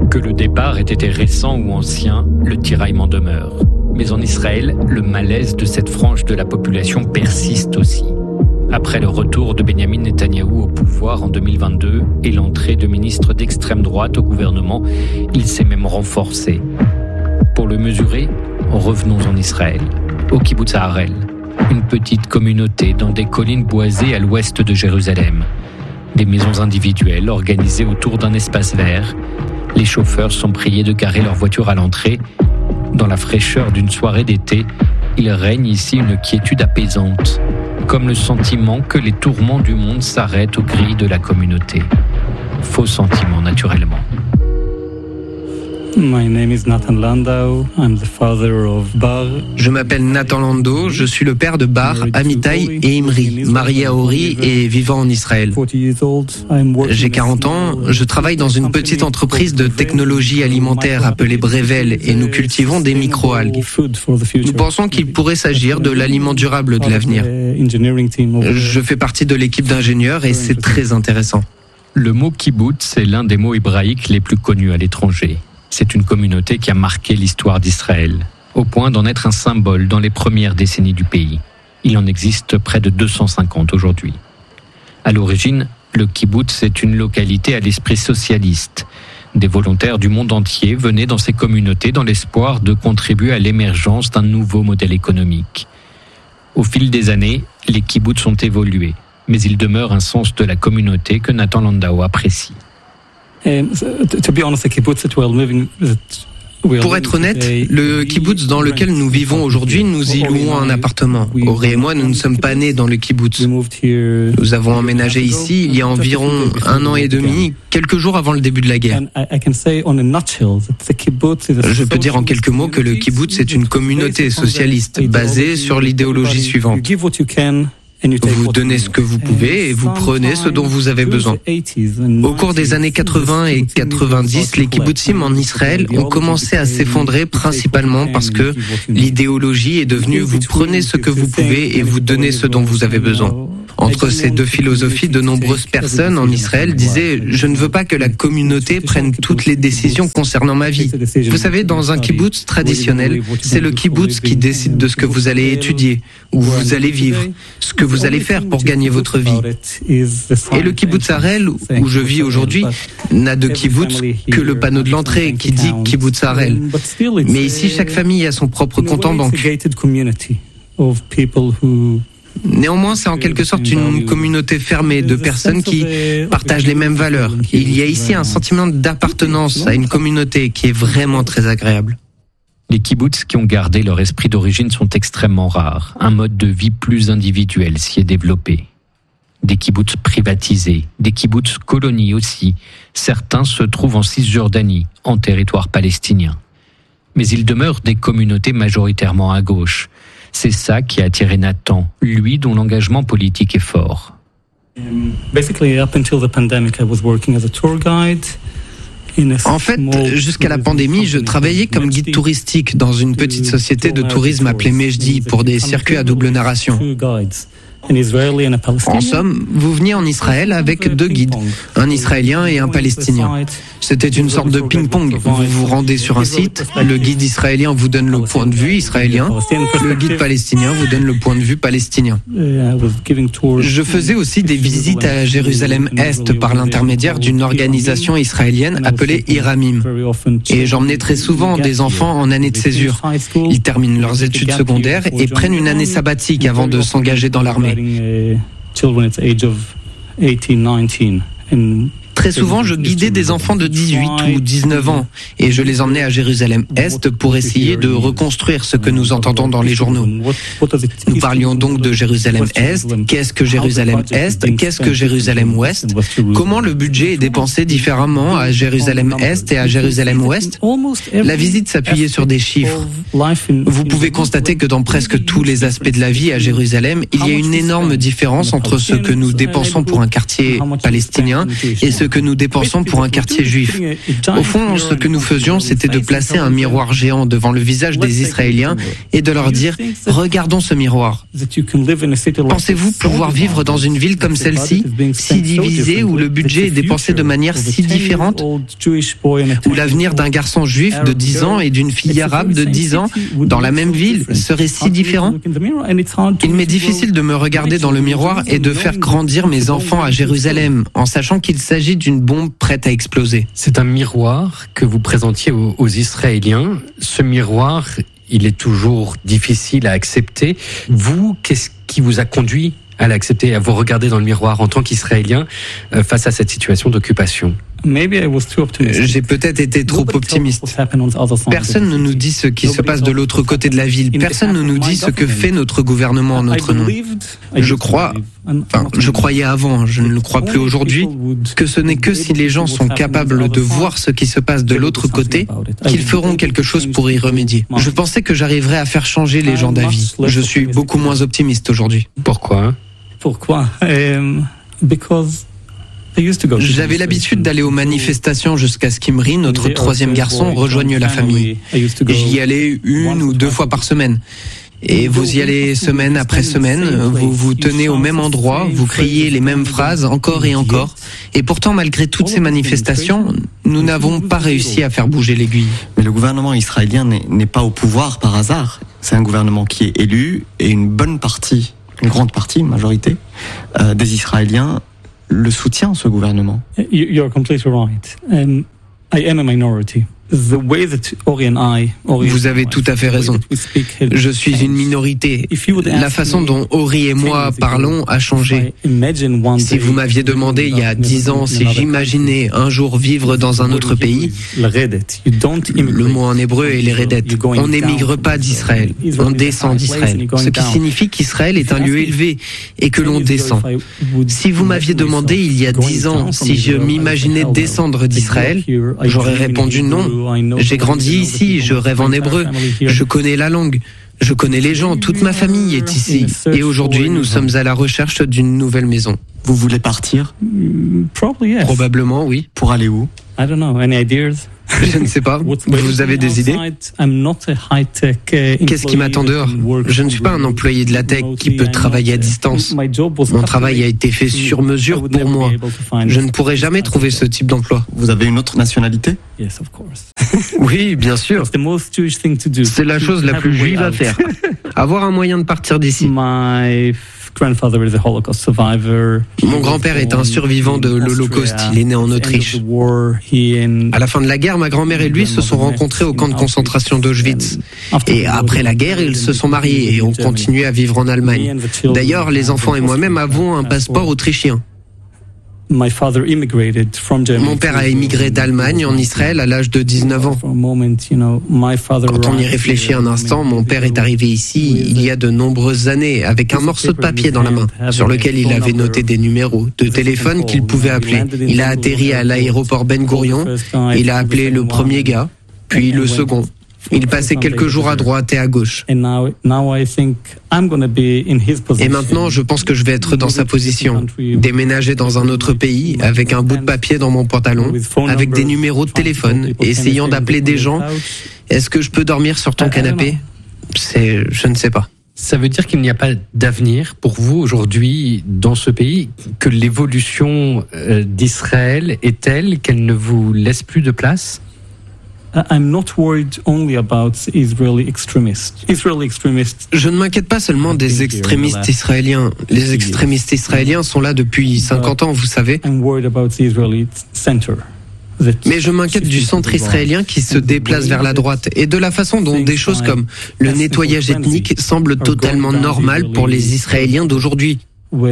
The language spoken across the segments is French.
Que le départ ait été récent ou ancien, le tiraillement demeure. Mais en Israël, le malaise de cette frange de la population persiste aussi. Après le retour de Benjamin Netanyahou au pouvoir en 2022 et l'entrée de ministres d'extrême droite au gouvernement, il s'est même renforcé. Pour le mesurer, revenons en Israël, au Kibbutz Harel, une petite communauté dans des collines boisées à l'ouest de Jérusalem. Des maisons individuelles organisées autour d'un espace vert. Les chauffeurs sont priés de garer leur voiture à l'entrée. Dans la fraîcheur d'une soirée d'été, il règne ici une quiétude apaisante, comme le sentiment que les tourments du monde s'arrêtent aux grilles de la communauté. Faux sentiment, naturellement. My name is Nathan Landau. I'm the father of Bar. Je m'appelle Nathan Landau, je suis le père de Bar, Amitai et Imri, marié à Ori et vivant en Israël. J'ai 40 ans, je travaille dans une petite entreprise de technologie alimentaire appelée Brevel et nous cultivons des microalgues. Nous pensons qu'il pourrait s'agir de l'aliment durable de l'avenir. Je fais partie de l'équipe d'ingénieurs et c'est très intéressant. Le mot kibbutz est l'un des mots hébraïques les plus connus à l'étranger. C'est une communauté qui a marqué l'histoire d'Israël, au point d'en être un symbole dans les premières décennies du pays. Il en existe près de 250 aujourd'hui. À l'origine, le kibbutz est une localité à l'esprit socialiste. Des volontaires du monde entier venaient dans ces communautés dans l'espoir de contribuer à l'émergence d'un nouveau modèle économique. Au fil des années, les kibbutz ont évolué, mais il demeure un sens de la communauté que Nathan Landau apprécie. Pour être honnête, le kibbutz dans lequel nous vivons aujourd'hui, nous y louons un appartement. Ori et moi, nous ne sommes pas nés dans le kibbutz. Nous avons emménagé ici il y a environ 1 an et demi, quelques jours avant le début de la guerre. Je peux dire en quelques mots que le kibbutz est une communauté socialiste basée sur l'idéologie suivante. Vous donnez ce que vous pouvez et vous prenez ce dont vous avez besoin. Au cours des années 80 et 90, les kibbutzim en Israël ont commencé à s'effondrer principalement parce que l'idéologie est devenue vous prenez ce que vous pouvez et vous donnez ce dont vous avez besoin. Entre ces deux philosophies, de nombreuses personnes en Israël disaient « Je ne veux pas que la communauté prenne toutes les décisions concernant ma vie ». Vous savez, dans un kibbutz traditionnel, c'est le kibbutz qui décide de ce que vous allez étudier, où vous allez vivre, ce que vous allez faire pour gagner votre vie. Et le kibbutz Harel, où je vis aujourd'hui, n'a de kibbutz que le panneau de l'entrée qui dit kibbutz Harel. Mais ici, chaque famille a son propre compte en banque. Néanmoins, c'est en quelque sorte une communauté fermée de personnes qui partagent les mêmes valeurs. Il y a ici un sentiment d'appartenance à une communauté qui est vraiment très agréable. Les kibbutz qui ont gardé leur esprit d'origine sont extrêmement rares. Un mode de vie plus individuel s'y est développé. Des kibbutz privatisés, des kibbutz colonies aussi. Certains se trouvent en Cisjordanie, en territoire palestinien. Mais il demeure des communautés majoritairement à gauche. C'est ça qui a attiré Nathan, lui dont l'engagement politique est fort. En fait, jusqu'à la pandémie, je travaillais comme guide touristique dans une petite société de tourisme appelée Mejdi pour des circuits à double narration. En somme, vous veniez en Israël avec 2 guides, un Israélien et un Palestinien. C'était une sorte de ping-pong. Vous vous rendez sur un site, le guide israélien vous donne le point de vue israélien, le guide palestinien vous donne le point de vue palestinien. Je faisais aussi des visites à Jérusalem-Est par l'intermédiaire d'une organisation israélienne appelée Iramim. Et j'emmenais très souvent des enfants en année de césure. Ils terminent leurs études secondaires et prennent une année sabbatique avant de s'engager dans l'armée. Très souvent, je guidais des enfants de 18 ou 19 ans et je les emmenais à Jérusalem-Est pour essayer de reconstruire ce que nous entendons dans les journaux. Nous parlions donc de Jérusalem-Est. Qu'est-ce que Jérusalem-Est? Qu'est-ce que Jérusalem-Ouest? Comment le budget est dépensé différemment à Jérusalem-Est et à Jérusalem-Ouest? La visite s'appuyait sur des chiffres. Vous pouvez constater que dans presque tous les aspects de la vie à Jérusalem, il y a une énorme différence entre ce que nous dépensons pour un quartier palestinien et ce que nous dépensons pour un quartier juif. Au fond, ce que nous faisions, c'était de placer un miroir géant devant le visage des Israéliens et de leur dire « Regardons ce miroir ». Pensez-vous pouvoir vivre dans une ville comme celle-ci, si divisée, où le budget est dépensé de manière si différente, où l'avenir d'un garçon juif de 10 ans et d'une fille arabe de 10 ans dans la même ville serait si différent? Il m'est difficile de me regarder dans le miroir et de faire grandir mes enfants à Jérusalem, en sachant qu'il s'agit d'une bombe prête à exploser. C'est un miroir que vous présentiez aux Israéliens. Ce miroir, il est toujours difficile à accepter. Vous, qu'est-ce qui vous a conduit à l'accepter, à vous regarder dans le miroir en tant qu'Israélien face à cette situation d'occupation? J'ai peut-être été trop optimiste. Personne ne nous dit ce qui se passe de l'autre côté de la ville. Personne ne nous dit ce que fait notre gouvernement en notre nom. Je croyais avant, je ne le crois plus aujourd'hui, que ce n'est que si les gens sont capables de voir ce qui se passe de l'autre côté, qu'ils feront quelque chose pour y remédier. Je pensais que j'arriverais à faire changer les gens d'avis. Je suis beaucoup moins optimiste aujourd'hui. Pourquoi? J'avais l'habitude d'aller aux manifestations jusqu'à ce qu'Imri, notre troisième garçon, rejoigne la famille. J'y allais 1 ou 2 fois par semaine. Et vous y allez semaine après semaine, vous vous tenez au même endroit, vous criez les mêmes phrases encore et encore. Et pourtant, malgré toutes ces manifestations, nous n'avons pas réussi à faire bouger l'aiguille. Mais le gouvernement israélien n'est pas au pouvoir par hasard. C'est un gouvernement qui est élu et une grande partie, une majorité des Israéliens le soutient, ce gouvernement. You're completely right. I am a minority. Vous avez tout à fait raison. Je suis une minorité. La façon dont Ori et moi parlons a changé. Si vous m'aviez demandé il y a 10 ans si j'imaginais un jour vivre dans un autre pays, le mot en hébreu est l'Eredet. On n'émigre pas d'Israël, on descend d'Israël. Ce qui signifie qu'Israël est un lieu élevé et que l'on descend. Si vous m'aviez demandé il y a 10 ans si je m'imaginais descendre d'Israël, j'aurais répondu non. J'ai grandi ici, je rêve en hébreu, je connais la langue, je connais les gens, toute ma famille est ici. Et aujourd'hui, nous sommes à la recherche d'une nouvelle maison. Vous voulez partir? Probablement, oui. Pour aller où? Je ne sais pas. Vous avez des idées? Qu'est-ce qui m'attend dehors? Je ne suis pas un employé de la tech qui peut travailler à distance. Mon travail a été fait sur mesure pour moi. Je ne pourrai jamais trouver ce type d'emploi. Vous avez une autre nationalité? Oui, bien sûr. C'est la chose la plus juive à faire. Avoir un moyen de partir d'ici. Mon grand-père est un survivant de l'Holocauste. Il est né en Autriche. À la fin de la guerre, ma grand-mère et lui se sont rencontrés au camp de concentration d'Auschwitz. Et après la guerre, ils se sont mariés et ont continué à vivre en Allemagne. D'ailleurs, les enfants et moi-même avons un passeport autrichien. Mon père a émigré d'Allemagne en Israël à l'âge de 19 ans. Quand on y réfléchit un instant, mon père est arrivé ici il y a de nombreuses années avec un morceau de papier dans la main sur lequel il avait noté des numéros de téléphone qu'il pouvait appeler. Il a atterri à l'aéroport Ben Gurion, il a appelé le premier gars, puis le second. Il passait quelques jours à droite et à gauche. Et maintenant, je pense que je vais être dans sa position. Déménager dans un autre pays, avec un bout de papier dans mon pantalon, avec des numéros de téléphone, essayant d'appeler des gens. Est-ce que je peux dormir sur ton canapé? Je ne sais pas. Ça veut dire qu'il n'y a pas d'avenir pour vous aujourd'hui dans ce pays, que l'évolution d'Israël est telle qu'elle ne vous laisse plus de place? I'm not worried only about Israeli extremists. Je ne m'inquiète pas seulement des extrémistes israéliens. Les extrémistes israéliens sont là depuis 50 ans, vous savez. I'm worried about the Israeli center. Mais je m'inquiète du centre israélien qui se déplace vers la droite et de la façon dont des choses comme le nettoyage ethnique semblent totalement normales pour les Israéliens d'aujourd'hui.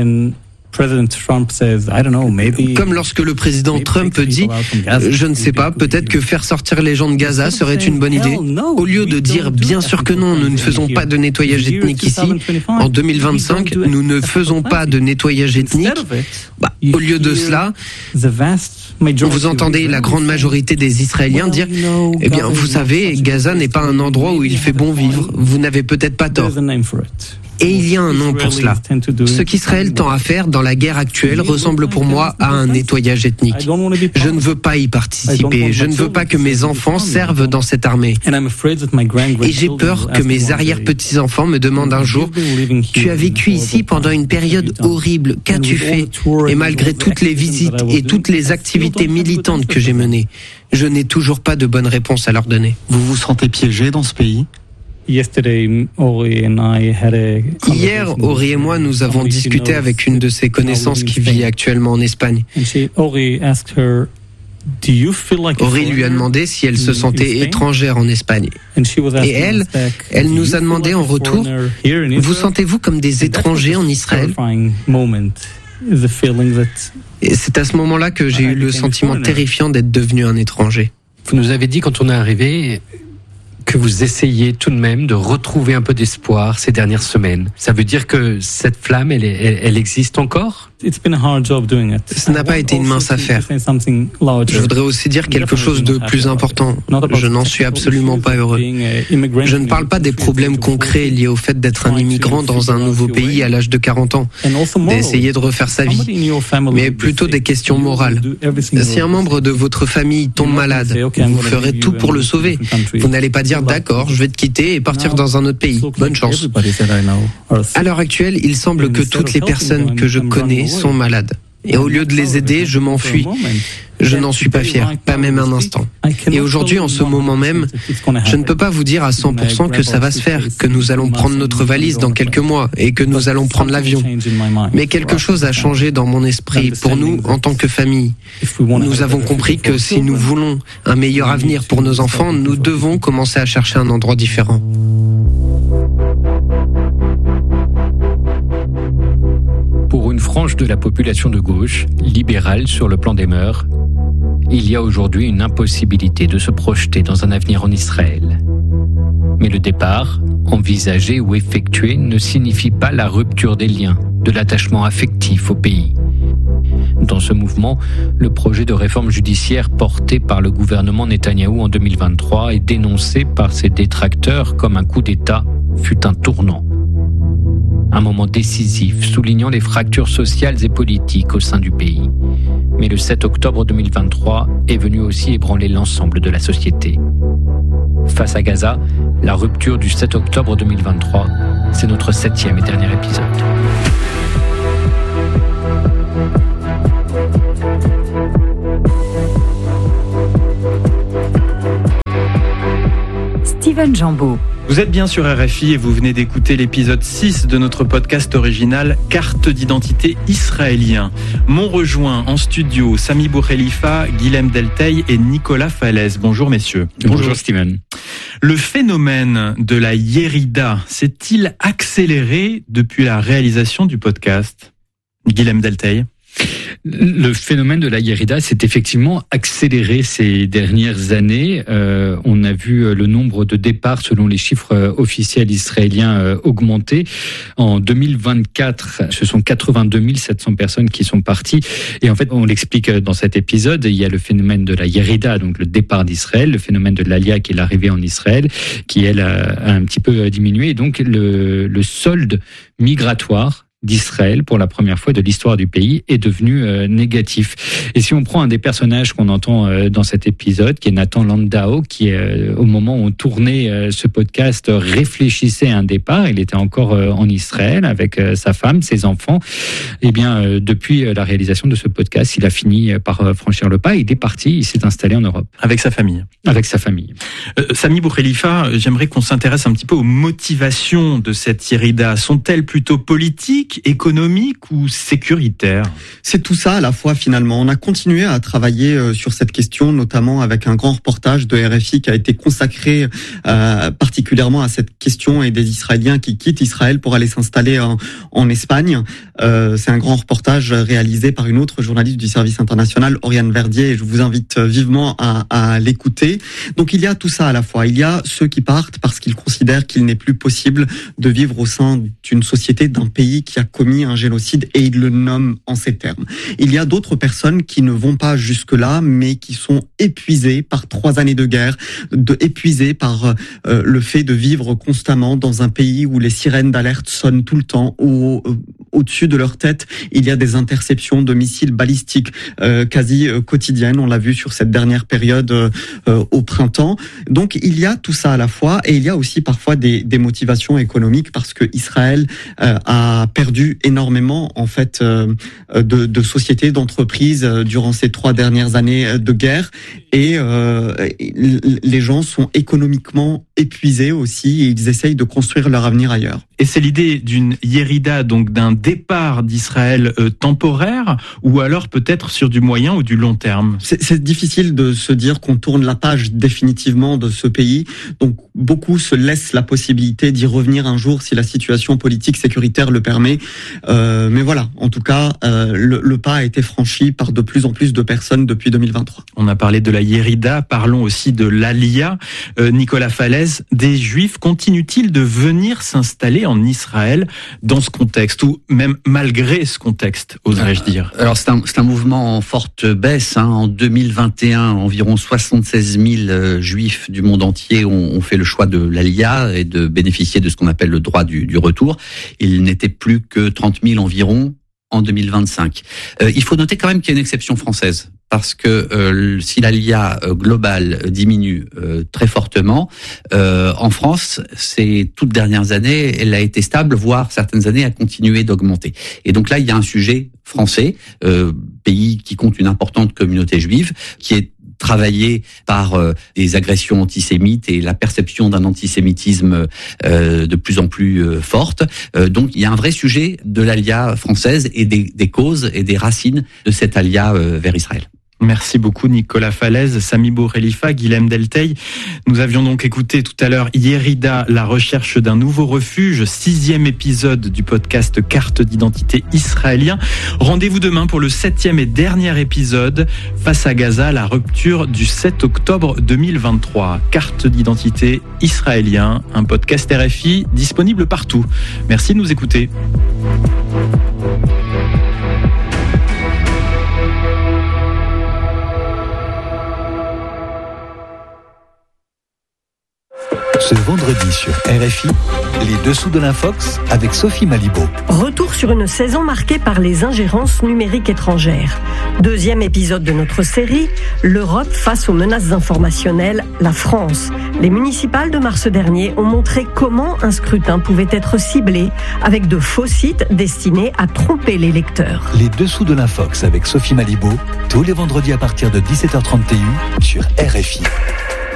Comme lorsque le président Trump dit « Je ne sais pas, peut-être que faire sortir les gens de Gaza serait une bonne idée ». Au lieu de dire « Bien sûr que non, nous ne faisons pas de nettoyage ethnique ici », en 2025, nous ne faisons pas de nettoyage ethnique. Au lieu de cela, vous entendez la grande majorité des Israéliens dire « Eh bien, vous savez, Gaza n'est pas un endroit où il fait bon vivre. Vous n'avez peut-être pas tort ». Et il y a un nom pour cela. Ce qu'Israël tend à faire dans la guerre actuelle ressemble pour moi à un nettoyage ethnique. Je ne veux pas y participer. Je ne veux pas que mes enfants servent dans cette armée. Et j'ai peur que mes arrière-petits-enfants me demandent un jour « Tu as vécu ici pendant une période horrible. Qu'as-tu fait ?» Et malgré toutes les visites et toutes les activités militantes que j'ai menées, je n'ai toujours pas de bonne réponse à leur donner. Vous vous sentez piégé dans ce pays ? Hier, Ori et moi, nous avons discuté avec une de ses connaissances qui vit actuellement en Espagne. Ori lui a demandé si elle se sentait étrangère en Espagne. Et elle nous a demandé en retour, vous sentez-vous comme des étrangers en Israël ? Et c'est à ce moment-là que j'ai eu le sentiment terrifiant d'être devenu un étranger. Vous nous avez dit quand on est arrivé que vous essayez tout de même de retrouver un peu d'espoir ces dernières semaines. Ça veut dire que cette flamme, elle existe encore ? Ce n'a pas été une mince affaire. Je voudrais aussi dire quelque chose de plus important. Je n'en suis absolument pas heureux. Je ne parle pas des problèmes concrets liés au fait d'être un immigrant dans un nouveau pays à l'âge de 40 ans, d'essayer de refaire sa vie, mais plutôt des questions morales. Si un membre de votre famille tombe malade, vous ferez tout pour le sauver. Vous n'allez pas dire « D'accord, je vais te quitter et partir dans un autre pays. Bonne chance ». À l'heure actuelle, il semble que toutes les personnes que je connais sont malades. Et au lieu de les aider, je m'enfuis. Je n'en suis pas fier, pas même un instant. Et aujourd'hui, en ce moment même, je ne peux pas vous dire à 100% que ça va se faire, que nous allons prendre notre valise dans quelques mois et que nous allons prendre l'avion. Mais quelque chose a changé dans mon esprit pour nous en tant que famille. Nous avons compris que si nous voulons un meilleur avenir pour nos enfants, nous devons commencer à chercher un endroit différent. Pour une frange de la population de gauche, libérale sur le plan des mœurs, il y a aujourd'hui une impossibilité de se projeter dans un avenir en Israël. Mais le départ, envisagé ou effectué, ne signifie pas la rupture des liens, de l'attachement affectif au pays. Dans ce mouvement, le projet de réforme judiciaire porté par le gouvernement Netanyahou en 2023 et dénoncé par ses détracteurs comme un coup d'État fut un tournant. Un moment décisif, soulignant les fractures sociales et politiques au sein du pays. Mais le 7 octobre 2023 est venu aussi ébranler l'ensemble de la société. Face à Gaza, la rupture du 7 octobre 2023, c'est notre 7e et dernier épisode. Steven Jambeau. Vous êtes bien sur RFI et vous venez d'écouter l'épisode 6 de notre podcast original Carte d'identité israélien. M'ont rejoint en studio Sami Boukhelifa, Guilhem Delteil et Nicolas Falaise. Bonjour messieurs. Bonjour Steven. Le phénomène de la Yérida s'est-il accéléré depuis la réalisation du podcast ? Guilhem Delteil. Le phénomène de la Yérida s'est effectivement accéléré ces dernières années. On a vu le nombre de départs selon les chiffres officiels israéliens augmenter. En 2024, ce sont 82 700 personnes qui sont parties. Et en fait, on l'explique dans cet épisode, il y a le phénomène de la Yérida, donc le départ d'Israël, le phénomène de l'Alia qui est l'arrivée en Israël, qui elle a un petit peu diminué. Et donc le solde migratoire d'Israël, pour la première fois de l'histoire du pays, est devenu négatif. Et si on prend un des personnages qu'on entend dans cet épisode, qui est Nathan Landau, qui au moment où on tournait ce podcast, réfléchissait à un départ, il était encore en Israël avec sa femme, ses enfants, et bien depuis la réalisation de ce podcast, il a fini par franchir le pas, il est parti, il s'est installé en Europe. Avec sa famille. Avec sa famille. Sami Boukhelifa, j'aimerais qu'on s'intéresse un petit peu aux motivations de cette Yérida. Sont-elles plutôt politiques, économique ou sécuritaire ? C'est tout ça à la fois finalement. On a continué à travailler sur cette question, notamment avec un grand reportage de RFI qui a été consacré particulièrement à cette question et des Israéliens qui quittent Israël pour aller s'installer en Espagne. C'est un grand reportage réalisé par une autre journaliste du service international, Oriane Verdier, et je vous invite vivement à l'écouter. Donc il y a tout ça à la fois. Il y a ceux qui partent parce qu'ils considèrent qu'il n'est plus possible de vivre au sein d'une société, d'un pays qui qui a commis un génocide, et il le nomme en ces termes. Il y a d'autres personnes qui ne vont pas jusque-là, mais qui sont épuisées par 3 années de guerre, épuisées par le fait de vivre constamment dans un pays où les sirènes d'alerte sonnent tout le temps, où au-dessus de leur tête, il y a des interceptions de missiles balistiques quasi quotidiennes. On l'a vu sur cette dernière période au printemps. Donc il y a tout ça à la fois, et il y a aussi parfois des motivations économiques, parce que Israël a perdu énormément en fait de sociétés, d'entreprises durant ces 3 dernières années de guerre, et les gens sont économiquement épuisés aussi, et ils essayent de construire leur avenir ailleurs. Et c'est l'idée d'une yérida, donc d'un départ d'Israël temporaire, ou alors peut-être sur du moyen ou du long terme? C'est difficile de se dire qu'on tourne la page définitivement de ce pays. Donc beaucoup se laissent la possibilité d'y revenir un jour si la situation politique sécuritaire le permet. Mais voilà, en tout cas, le pas a été franchi par de plus en plus de personnes depuis 2023. On a parlé de la yérida, parlons aussi de l'Aliyah. Nicolas Falaise, des Juifs continuent-ils de venir s'installer en Israël dans ce contexte, ou même malgré ce contexte, oserais-je dire? Alors c'est un mouvement en forte baisse. En 2021, environ 76 000 Juifs du monde entier ont fait le choix de l'Aliyah et de bénéficier de ce qu'on appelle le droit du retour. Il n'était plus que 30 000 environ en 2025. Il faut noter quand même qu'il y a une exception française, parce que si l'Aliyah globale diminue très fortement, en France, ces toutes dernières années, elle a été stable, voire certaines années a continué d'augmenter. Et donc là, il y a un sujet français, pays qui compte une importante communauté juive, qui est travaillé par des agressions antisémites et la perception d'un antisémitisme de plus en plus forte. Donc il y a un vrai sujet de l'Aliyah française et des causes et des racines de cette Aliyah vers Israël. Merci beaucoup Nicolas Falaise, Sami Bourkhelifa, Guilhem Delteil. Nous avions donc écouté tout à l'heure Yérida, la recherche d'un nouveau refuge, 6e épisode du podcast Carte d'identité israélien. Rendez-vous demain pour le 7e et dernier épisode, Face à Gaza, la rupture du 7 octobre 2023. Carte d'identité israélien, un podcast RFI disponible partout. Merci de nous écouter. Ce vendredi sur RFI, les dessous de l'Infox avec Sophie Malibaud. Retour sur une saison marquée par les ingérences numériques étrangères. 2e épisode de notre série, l'Europe face aux menaces informationnelles, la France. Les municipales de mars dernier ont montré comment un scrutin pouvait être ciblé avec de faux sites destinés à tromper les lecteurs. Les dessous de l'Infox avec Sophie Malibaud, tous les vendredis à partir de 17h31 sur RFI.